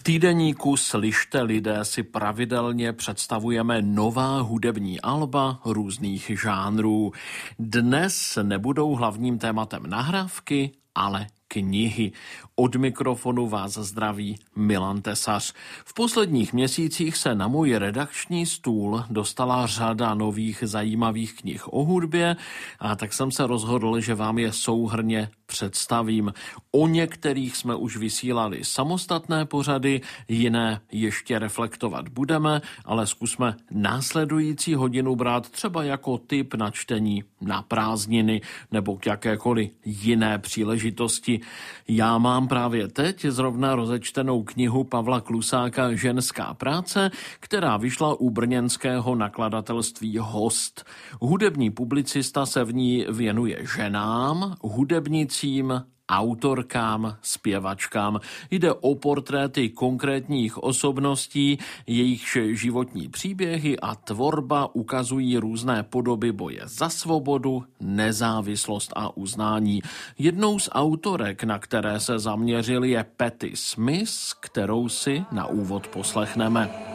týdeníku Slyšte lidé si pravidelně představujeme nová hudební alba různých žánrů. Dnes nebudou hlavním tématem nahrávky, ale knihy. Od mikrofonu vás zdraví Milan Tesař. V posledních měsících se na můj redakční stůl dostala řada nových zajímavých knih o hudbě a tak jsem se rozhodl, že vám je souhrnně představím. O některých jsme už vysílali samostatné pořady, jiné ještě reflektovat budeme, ale zkusme následující hodinu brát třeba jako tip na čtení na prázdniny nebo k jakékoliv jiné příležitosti. Já mám právě teď zrovna rozečtenou knihu Pavla Klusáka Ženská práce, která vyšla u brněnského nakladatelství Host. Hudební publicista se v ní věnuje ženám, hudebnicím, autorkám, zpěvačkám. Jde o portréty konkrétních osobností, jejichž životní příběhy a tvorba ukazují různé podoby boje za svobodu, nezávislost a uznání. Jednou z autorek, na které se zaměřil, je Patti Smith, kterou si na úvod poslechneme.